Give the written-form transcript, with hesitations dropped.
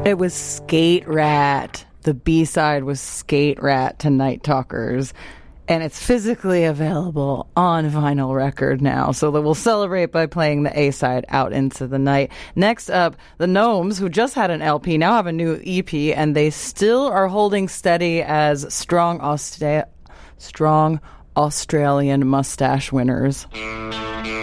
It was Skate Rat. The B-side was Skate Rat to Night Talkers. And it's physically available on vinyl record now. So that we'll celebrate by playing the A-side Out Into the Night. Next up, the Gnomes, who just had an LP, now have a new EP, and they still are holding steady as strong Australian mustache winners.